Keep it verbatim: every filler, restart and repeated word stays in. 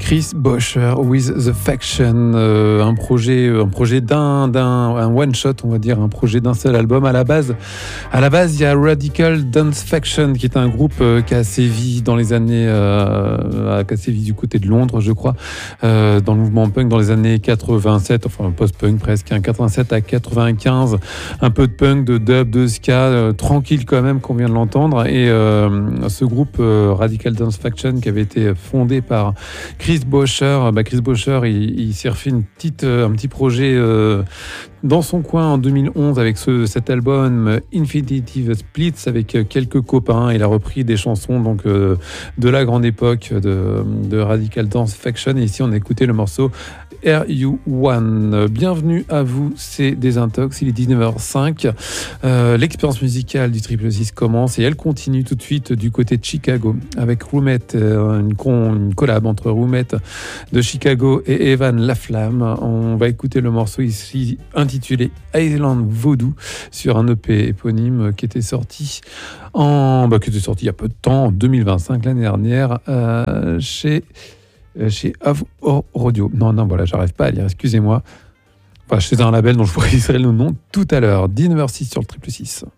Chris Bosher with the Faction, euh, un projet, un projet d'un, d'un, un one shot, on va dire, un projet d'un seul album. À la base, à la base, il y a Radical Dance Faction, qui est un groupe euh, qui a sévi dans les années, euh, qui a sévi du côté de Londres, je crois, euh, dans le mouvement punk dans les années quatre-vingt-sept, enfin post-punk presque, hein, quatre-vingt-sept à quatre-vingt-quinze, un peu de punk, de dub, de ska, euh, tranquille quand même, qu'on vient de l'entendre. Et euh, ce groupe euh, Radical Dance Faction, qui avait été fondé par Chris Bosher, bah Chris Bosher, il, il s'est refait une petite, un petit projet euh, dans son coin en deux mille onze avec ce, cet album Infinitive Splits avec quelques copains. Il a repris des chansons donc euh, de la grande époque de, de Radical Dance Faction. Et ici, on a écouté le morceau R U one. Bienvenue à vous, c'est Désintox, il est dix-neuf heures cinq. Euh, l'expérience musicale du Triple Six commence et elle continue tout de suite du côté de Chicago avec Roomette, euh, une, con, une collab entre Roomette de Chicago et Evan Laflamme. On va écouter le morceau ici intitulé Island Voodoo sur un E P éponyme qui était sorti en, bah, qui était sorti il y a peu de temps, en deux mille vingt-cinq, l'année dernière, euh, chez chez Av Audio. Non, non, voilà, j'arrive pas à lire, excusez-moi. Enfin, chez un label dont je vous préciserai le nom tout à l'heure. dix-neuf heures six sur le Triple Six.